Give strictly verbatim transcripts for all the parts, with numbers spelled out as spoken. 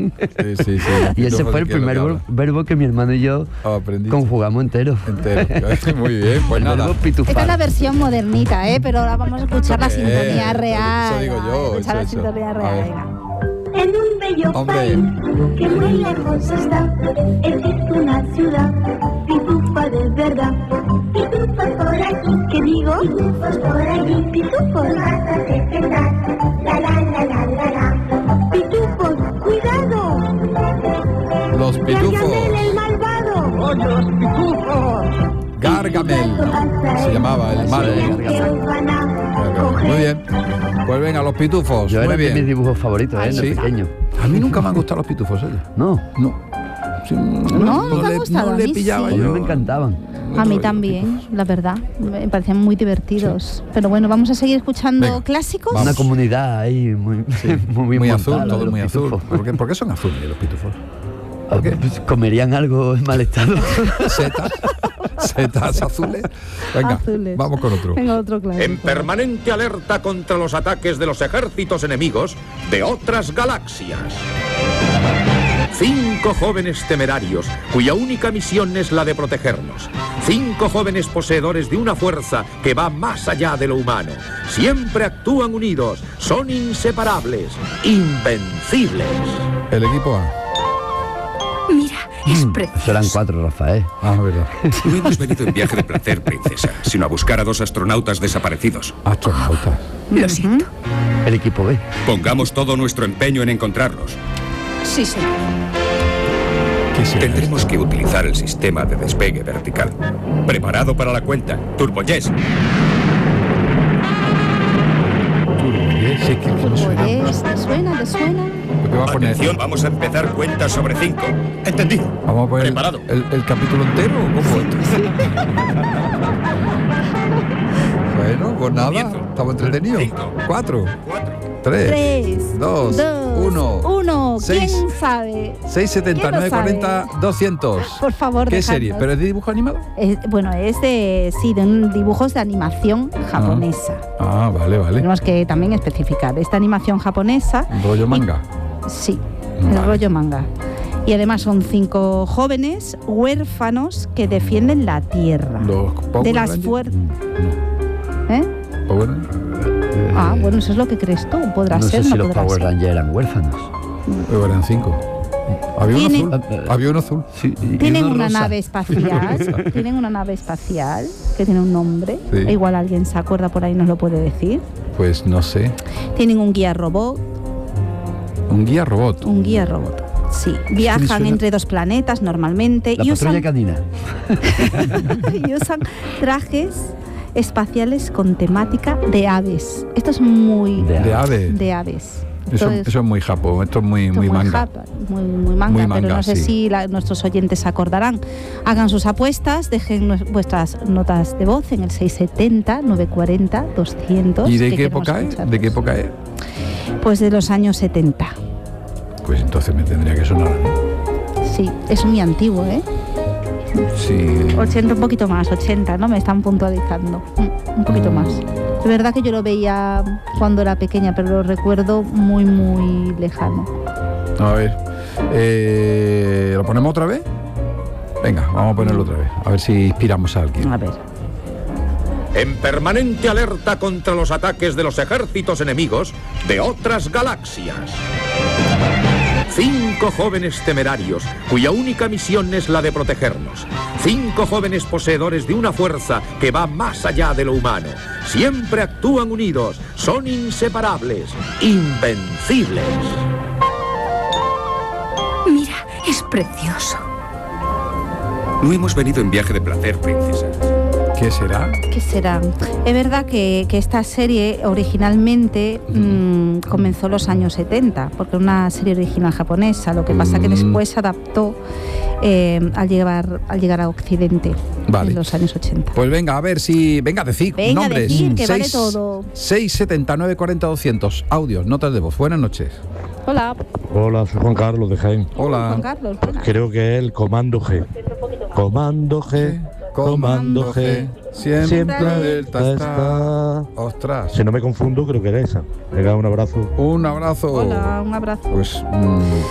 Sí, sí, sí. Y ese fue el primer verbo, verbo que mi hermano y yo oh, conjugamos entero. Entero. Muy bien, pues el nada. Esta es la versión modernita, ¿eh? Pero ahora vamos a escuchar la sintonía real. Eso digo yo. Escuchar la eso, sintonía eso. real, venga. En un bello Hombre. país que muy lejos está, existe una ciudad pitufos de verdad. Pitufos por aquí, ¿qué digo? Pitufos por allí, pitufos ratas de verdad. La la la la la la. Pitufos, cuidado. Los pitufos. Gargamel el malvado. ¡Oye, los pitufos! Gargamel se llamaba el malo. Muy bien. Pues venga, los pitufos. Yo Muy era bien. de mis dibujos favoritos, ¿eh? ¿Sí? De pequeño. A mí nunca me han gustado los pitufos, ¿eh? No. No. Sí, No, nunca le, ha gustado, no a le mí pillaba sí. A yo. mí me encantaban. A mí también, la verdad. Me parecían muy divertidos. Pero bueno, vamos a seguir escuchando Venga, clásicos. vamos. Una comunidad ahí muy, Sí. muy, Muy bien azul, montada, todo los muy azul. pitufos. ¿Por qué, por qué son azules los pitufos? Ah, pues, ¿comerían algo en mal estado? Setas. Setas azules. Venga, Azules. vamos con otro. Venga, otro clásico. En permanente alerta contra los ataques de los ejércitos enemigos de otras galaxias. Cinco jóvenes temerarios, cuya única misión es la de protegernos. Cinco jóvenes poseedores de una fuerza que va más allá de lo humano. Siempre actúan unidos, son inseparables, invencibles. El equipo A. Mira, es Eso precioso. eran cuatro, Rafael. Ah, verdad. No hemos venido en viaje de placer, princesa, sino a buscar a dos astronautas desaparecidos. Astronautas. Lo siento. El equipo B. Pongamos todo nuestro empeño en encontrarlos. Sí, señor. ¿Qué será? Tendremos que utilizar el sistema de despegue vertical. Preparado para la cuenta. Turboyes. Sí, que, que me suena. Pues, ¿te suena? ¿Te suena? ¿Qué va a poner? Atención, vamos a empezar cuenta sobre cinco. Entendido. Vamos a poner Preparado. el, el capítulo entero o cómo? Bueno, pues nada, Comienzo. estamos entretenidos. Cinco. Cuatro, Cuatro. tres, Tres, dos, uno, uno. seis, ¿Quién sabe? seis, setenta, ¿Quién lo nueve, cuarenta, doscientos. Por favor, ¿Qué dejadnos. serie? ¿Pero es de dibujo animado? Es- bueno, es de, sí, de un dibujos de animación japonesa. Ah, vale, vale. Tenemos que también especificar. Esta animación japonesa, Rollo manga. sí, el Vale. rollo manga. Y además son cinco jóvenes huérfanos que defienden la tierra. Los Power de las Rangers. fuerzas. No. ¿Eh? Power- Ah, bueno, eso es lo que crees tú. Podrá No ser, sé si no los podrá Power ser. Rangers eran huérfanos. Power eran cinco. Había uno Tienen- azul. Había uno azul. Sí, y Tienen uno una rosa. nave espacial, tienen una nave espacial que tiene un nombre. Sí. E igual alguien se acuerda por ahí, nos lo puede decir. Pues no sé. Tienen un guía robot, Un guía robot. un guía robot. Sí, me viajan suena- entre dos planetas normalmente La y patrulla usan, canina. y usan trajes espaciales con temática de aves. Esto es muy De De ave. de aves. Eso, Entonces, eso es muy japo. Esto es muy, esto muy es manga. japa, muy, muy manga, Muy pero manga, no sé sí. si la- nuestros oyentes se acordarán. Hagan sus apuestas, dejen nue- vuestras notas de voz en el seis setenta, nueve cuarenta, doscientos. ¿Y de que qué queremos época es? escucharlos. ¿De qué época es? Pues de los años setenta. Pues entonces me tendría que sonar a mí. Sí, es muy antiguo, ¿eh? Sí. ochenta, un poquito más, ochenta, ¿no? Me están puntualizando. Mm, Un poquito Mm. más. De verdad que yo lo veía cuando era pequeña, pero lo recuerdo muy, muy lejano. A ver. Eh, ¿Lo ponemos otra vez? Venga, vamos a ponerlo otra vez. A ver si inspiramos a alguien. A ver. En permanente alerta contra los ataques de los ejércitos enemigos de otras galaxias. Cinco jóvenes temerarios, cuya única misión es la de protegernos. Cinco jóvenes poseedores de una fuerza que va más allá de lo humano. Siempre actúan unidos, son inseparables, invencibles. Mira, es precioso. No hemos venido en viaje de placer, princesa. ¿Qué será? ¿Qué será? Es verdad que, que esta serie originalmente mmm, comenzó en los años setenta, porque era una serie original japonesa. Lo que pasa que Mm. después se adaptó eh, al, llegar, al llegar a Occidente Vale. en los años ochenta. Pues venga, a ver si... Venga, decid Venga, nombres. decid, que vale todo. seis setenta, nueve cuarenta, doscientos. Audios, notas de voz. Buenas noches. Hola, Hola, soy Juan Carlos de Jaén. Hola. Juan Carlos. buenas. Creo que es el Comando G. Comando G, Comando G. Siempre, Siempre alerta está. está. Ostras. Si no me confundo, creo que era esa. Venga, un abrazo. Un abrazo. Hola, un abrazo. Pues mm,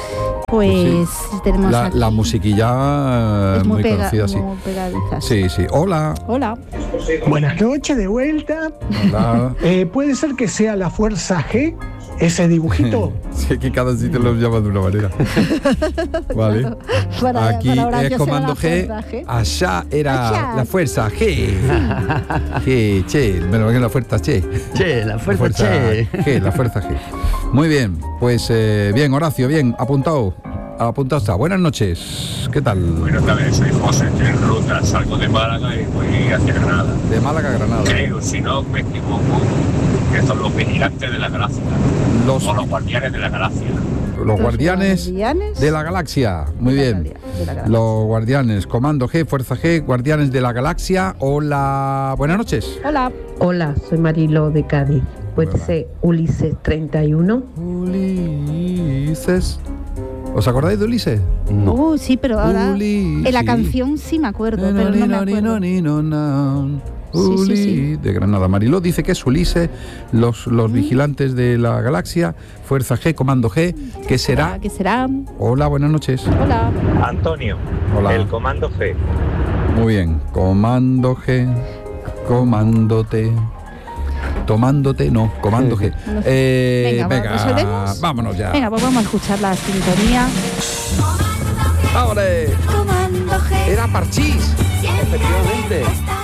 Pues sí. tenemos la, aquí. la musiquilla Es muy, muy, pega, conocida, sí. muy pegadiza. Sí, sí. Hola. Hola. Buenas noches, de vuelta. Hola. Eh, ¿Puede ser que sea la fuerza G, ese dibujito? Sí, que cada sitio lo llama de una manera. Vale. Para, Aquí para Horacio es será comando la G, fuerza G. allá era Allá. la fuerza G. G, che, bueno, que la fuerza che. Che, la fuerza, che. G, la fuerza G. Muy bien, pues eh, bien, Horacio, bien, apuntado. Apuntado está. Buenas noches. ¿Qué tal? Buenas tardes, soy José, estoy en ruta, salgo de Málaga y voy hacia Granada. De Málaga a Granada. Creo, si no me equivoco, que son los vigilantes de la galaxia. Los, o los guardianes de la galaxia. Los guardianes, guardianes de la galaxia. Muy de la bien. galaxia, de la galaxia. Los guardianes, comando G, fuerza G, guardianes de la galaxia. Hola, buenas noches. Hola. Hola, soy Marilo de Cádiz. Puede Hola. ser Ulises treinta y uno. Ulises. ¿Os acordáis de Ulises? No. Uh, sí, pero ahora Uli, en la sí. canción sí me acuerdo, pero no me acuerdo. Sí, Uli, sí, sí. de Granada. Mariló dice que es Ulises, los, los vigilantes de la galaxia, fuerza G, comando G, ¿qué será? ¿Qué será? Hola, buenas noches. Hola. Antonio, Hola. el comando G. Muy bien, comando G, comándote. Tomándote, no, comando G. No sé. Eh, Venga, venga, ¿resolvemos? vámonos ya. Venga, pues vamos a escuchar la sintonía. ¡Ahora! Comando G. Era Parchís. Efectivamente.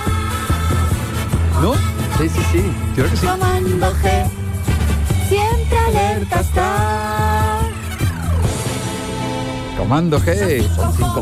¿No? Sí, sí, sí. Creo que sí. Comando G. Siempre alerta está. Comando G. Son cinco